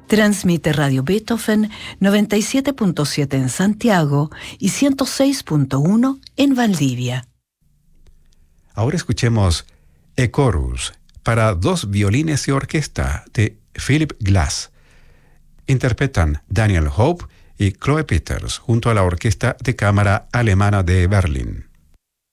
Transmite Radio Beethoven 97.7 en Santiago y 106.1 en Valdivia. Ahora escuchemos E-Chorus para 2 violines y orquesta de Philip Glass. Interpretan Daniel Hope y Chloe Peters junto a la Orquesta de Cámara Alemana de Berlín.